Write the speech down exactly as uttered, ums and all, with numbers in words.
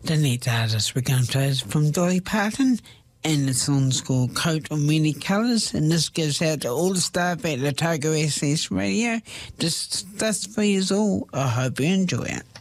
The next artist we're going to play is from Dolly Parton, and the song's called Coat of Many Colours, and this goes out to all the staff at the Otago S S Radio. Just, just for you all. I hope you enjoy it.